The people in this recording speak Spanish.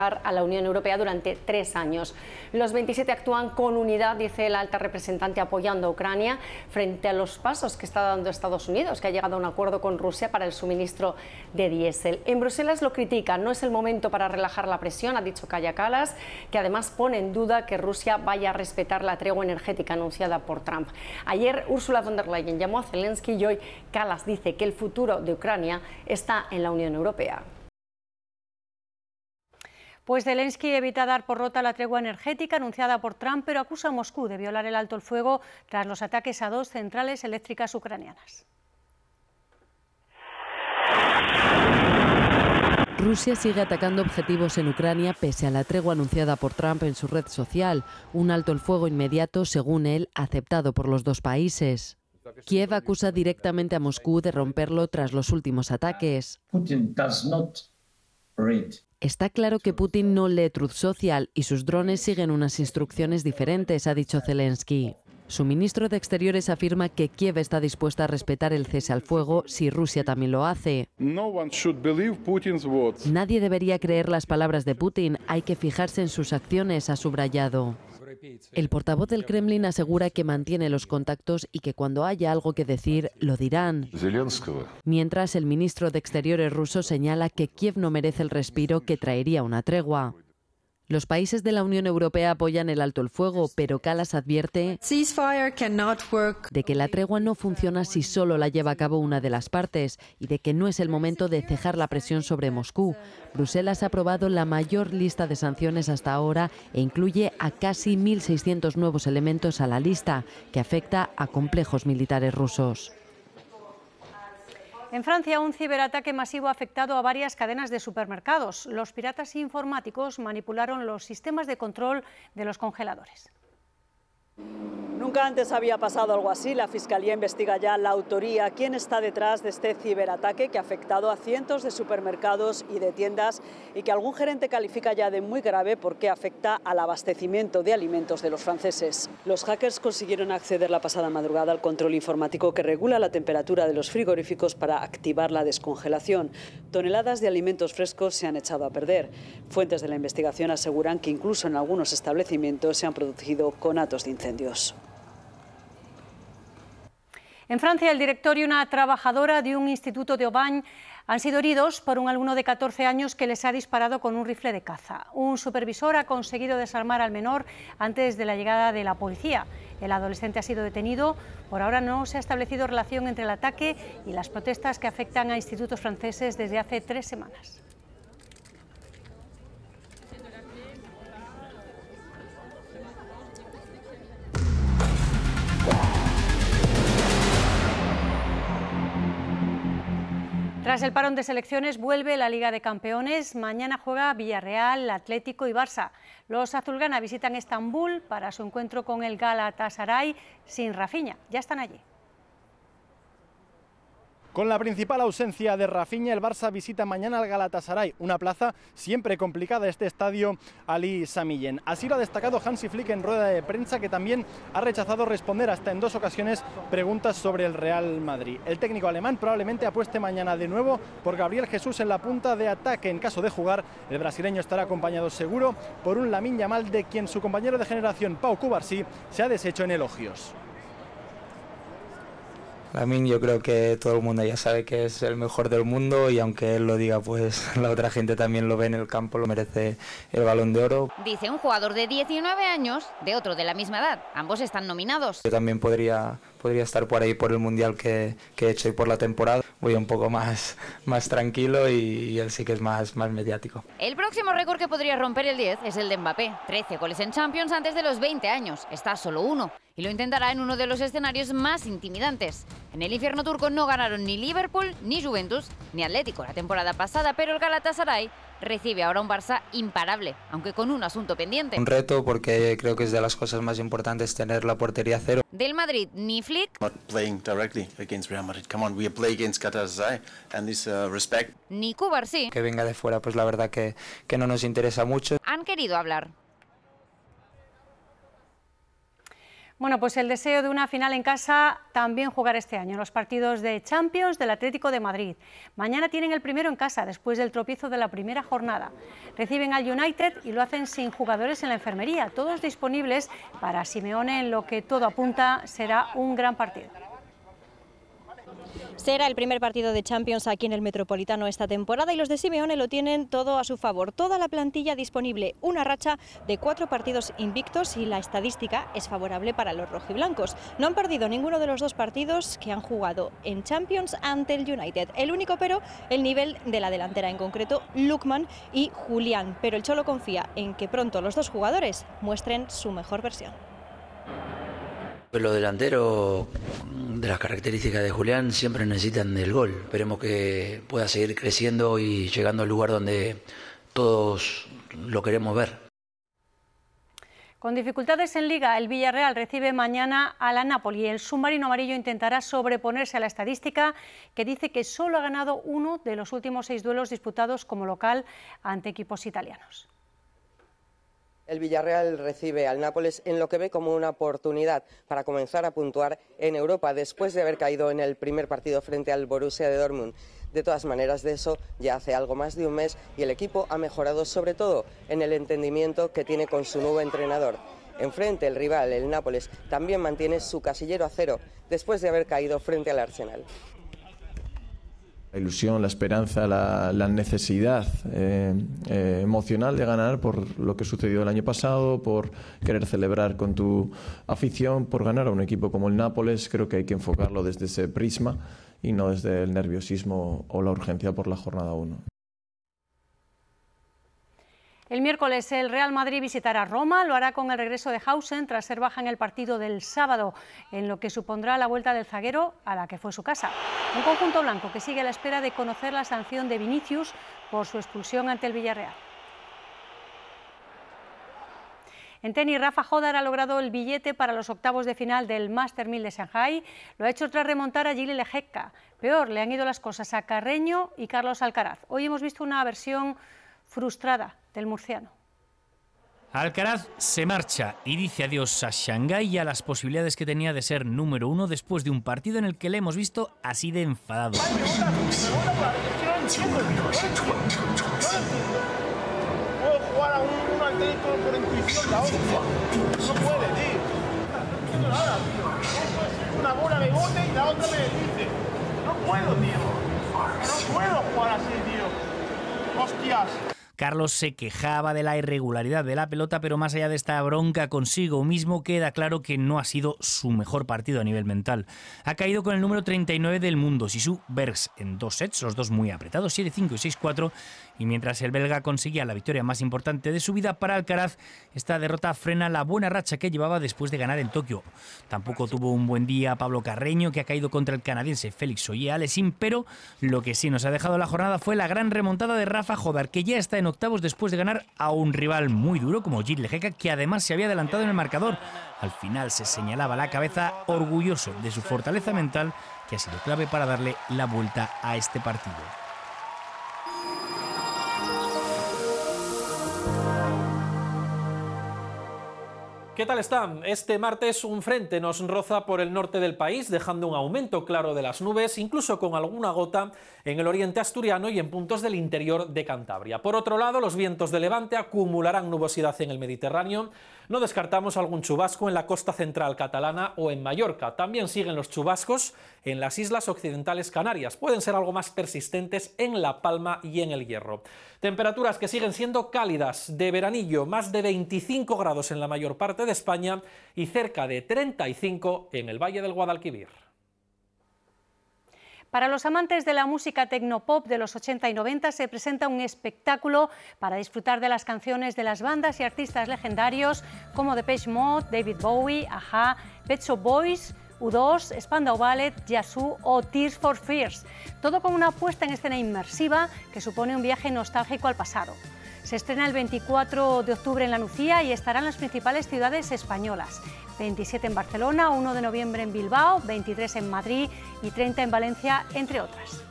a la Unión Europea durante 3 años. Los 27 actúan con unidad, dice la alta representante, apoyando a Ucrania frente a los pasos que está dando Estados Unidos, que ha llegado a un acuerdo con Rusia para el suministro de diésel. En Bruselas lo critican, no es el momento para relajar la presión, ha dicho Kaja Kallas, que además pone en duda que Rusia vaya a respetar la tregua energética anunciada por Trump. Ayer Ursula von der Leyen llamó a Zelensky y hoy Kallas dice que el futuro de Ucrania está en la Unión Europea. Pues Zelensky evita dar por rota la tregua energética anunciada por Trump, pero acusa a Moscú de violar el alto el fuego tras los ataques a 2 centrales eléctricas ucranianas. Rusia sigue atacando objetivos en Ucrania pese a la tregua anunciada por Trump en su red social, un alto el fuego inmediato, según él, aceptado por los dos países. Kiev acusa directamente a Moscú de romperlo tras los últimos ataques. Está claro que Putin no lee Truth Social y sus drones siguen unas instrucciones diferentes, ha dicho Zelensky. Su ministro de Exteriores afirma que Kiev está dispuesta a respetar el cese al fuego si Rusia también lo hace. Nadie debería creer las palabras de Putin, hay que fijarse en sus acciones, ha subrayado. El portavoz del Kremlin asegura que mantiene los contactos y que cuando haya algo que decir, lo dirán. Mientras, el ministro de Exteriores ruso señala que Kiev no merece el respiro que traería una tregua. Los países de la Unión Europea apoyan el alto el fuego, pero Kallas advierte de que la tregua no funciona si solo la lleva a cabo una de las partes y de que no es el momento de cejar la presión sobre Moscú. Bruselas ha aprobado la mayor lista de sanciones hasta ahora e incluye a casi 1.600 nuevos elementos a la lista, que afecta a complejos militares rusos. En Francia, un ciberataque masivo ha afectado a varias cadenas de supermercados. Los piratas informáticos manipularon los sistemas de control de los congeladores. Nunca antes había pasado algo así. La Fiscalía investiga ya la autoría, quién está detrás de este ciberataque que ha afectado a cientos de supermercados y de tiendas y que algún gerente califica ya de muy grave porque afecta al abastecimiento de alimentos de los franceses. Los hackers consiguieron acceder la pasada madrugada al control informático que regula la temperatura de los frigoríficos para activar la descongelación. Toneladas de alimentos frescos se han echado a perder. Fuentes de la investigación aseguran que incluso en algunos establecimientos se han producido conatos de incendios. En Francia, el director y una trabajadora de un instituto de Aubagne han sido heridos por un alumno de 14 años que les ha disparado con un rifle de caza. Un supervisor ha conseguido desarmar al menor antes de la llegada de la policía. El adolescente ha sido detenido. Por ahora no se ha establecido relación entre el ataque y las protestas que afectan a institutos franceses desde hace 3 semanas. Tras el parón de selecciones vuelve la Liga de Campeones. Mañana juega Villarreal, Atlético y Barça. Los azulgrana visitan Estambul para su encuentro con el Galatasaray sin Rafinha. Ya están allí. Con la principal ausencia de Rafinha, el Barça visita mañana al Galatasaray, una plaza siempre complicada este estadio Ali Sami Yen. Así lo ha destacado Hansi Flick en rueda de prensa, que también ha rechazado responder hasta en 2 ocasiones preguntas sobre el Real Madrid. El técnico alemán probablemente apueste mañana de nuevo por Gabriel Jesús en la punta de ataque. En caso de jugar, el brasileño estará acompañado seguro por un Lamine Yamal, de quien su compañero de generación Pau Cubarsí se ha deshecho en elogios. Lamine, yo creo que todo el mundo ya sabe que es el mejor del mundo y aunque él lo diga, pues la otra gente también lo ve en el campo, lo merece el Balón de Oro. Dice un jugador de 19 años, de otro de la misma edad. Ambos están nominados. Yo también podría estar por ahí por el Mundial que he hecho y por la temporada. Voy un poco más tranquilo y él sí que es más mediático. El próximo récord que podría romper el 10 es el de Mbappé. 13 goles en Champions antes de los 20 años. Está solo uno y lo intentará en uno de los escenarios más intimidantes. En el infierno turco no ganaron ni Liverpool, ni Juventus, ni Atlético la temporada pasada, pero el Galatasaray recibe ahora un Barça imparable, aunque con un asunto pendiente. Un reto porque creo que es de las cosas más importantes tener la portería cero. Del Madrid, ni Flick, ni Cubarsí, que venga de fuera, pues la verdad que no nos interesa mucho. Han querido hablar. Bueno, pues el deseo de una final en casa también jugar este año en los partidos de Champions del Atlético de Madrid. Mañana tienen el primero en casa después del tropiezo de la primera jornada. Reciben al United y lo hacen sin jugadores en la enfermería, todos disponibles para Simeone, en lo que todo apunta será un gran partido. Será el primer partido de Champions aquí en el Metropolitano esta temporada y los de Simeone lo tienen todo a su favor. Toda la plantilla disponible, una racha de 4 partidos invictos y la estadística es favorable para los rojiblancos. No han perdido ninguno de los 2 partidos que han jugado en Champions ante el United. El único pero, el nivel de la delantera, en concreto Lookman y Julián. Pero el Cholo confía en que pronto los 2 jugadores muestren su mejor versión. Los delanteros, de las características de Julián, siempre necesitan del gol. Esperemos que pueda seguir creciendo y llegando al lugar donde todos lo queremos ver. Con dificultades en Liga, el Villarreal recibe mañana a la Napoli. El submarino amarillo intentará sobreponerse a la estadística que dice que solo ha ganado uno de los últimos 6 duelos disputados como local ante equipos italianos. El Villarreal recibe al Nápoles en lo que ve como una oportunidad para comenzar a puntuar en Europa después de haber caído en el primer partido frente al Borussia de Dortmund. De todas maneras, de eso ya hace algo más de un mes y el equipo ha mejorado sobre todo en el entendimiento que tiene con su nuevo entrenador. Enfrente, el rival, el Nápoles, también mantiene su casillero a 0 después de haber caído frente al Arsenal. La ilusión, la esperanza, la necesidad emocional de ganar por lo que sucedió el año pasado, por querer celebrar con tu afición, por ganar a un equipo como el Nápoles. Creo que hay que enfocarlo desde ese prisma y no desde el nerviosismo o la urgencia por la jornada 1. El miércoles el Real Madrid visitará Roma, lo hará con el regreso de Hausen tras ser baja en el partido del sábado, en lo que supondrá la vuelta del zaguero a la que fue su casa. Un conjunto blanco que sigue a la espera de conocer la sanción de Vinicius por su expulsión ante el Villarreal. En tenis, Rafa Jodar ha logrado el billete para los octavos de final del Master 1000 de Shanghái. Lo ha hecho tras remontar a Gili Lejeka. Peor, le han ido las cosas a Carreño y Carlos Alcaraz. Hoy hemos visto una versión frustrada del murciano. Alcaraz se marcha y dice adiós a Shanghái y a las posibilidades que tenía de ser número 1 después de un partido en el que le hemos visto así de enfadado. Puedo jugar a un Atlético por intuición, la otra. No puede, tío. No entiendo nada, tío. Una bola me bote y la otra me dice. No puedo, tío. No puedo jugar así, tío. Hostias. Carlos se quejaba de la irregularidad de la pelota, pero más allá de esta bronca consigo mismo, queda claro que no ha sido su mejor partido a nivel mental. Ha caído con el número 39 del mundo, Sisu Bergs, en 2 sets, los dos muy apretados, 7-5 y 6-4, y mientras el belga conseguía la victoria más importante de su vida, para Alcaraz esta derrota frena la buena racha que llevaba después de ganar en Tokio. Tampoco tuvo un buen día Pablo Carreño, que ha caído contra el canadiense Félix Auger-Aliassime, pero lo que sí nos ha dejado la jornada fue la gran remontada de Rafa Jodar, que ya está en octavos después de ganar a un rival muy duro como Gili Lejeka, que además se había adelantado en el marcador. Al final se señalaba la cabeza, orgulloso de su fortaleza mental, que ha sido clave para darle la vuelta a este partido. ¿Qué tal están? Este martes un frente nos roza por el norte del país, dejando un aumento claro de las nubes, incluso con alguna gota en el oriente asturiano y en puntos del interior de Cantabria. Por otro lado, los vientos de levante acumularán nubosidad en el Mediterráneo. No descartamos algún chubasco en la costa central catalana o en Mallorca. También siguen los chubascos en las islas occidentales canarias. Pueden ser algo más persistentes en La Palma y en El Hierro. Temperaturas que siguen siendo cálidas, de veranillo, más de 25 grados en la mayor parte de España y cerca de 35 en el Valle del Guadalquivir. Para los amantes de la música tecnopop de los 80 y 90 se presenta un espectáculo para disfrutar de las canciones de las bandas y artistas legendarios como Depeche Mode, David Bowie, A-ha, Pet Shop Boys, U2, Spandau Ballet, Yazoo o Tears for Fears. Todo con una puesta en escena inmersiva que supone un viaje nostálgico al pasado. Se estrena el 24 de octubre en La Nucía y estará en las principales ciudades españolas. 27 en Barcelona, 1 de noviembre en Bilbao, 23 en Madrid y 30 en Valencia, entre otras.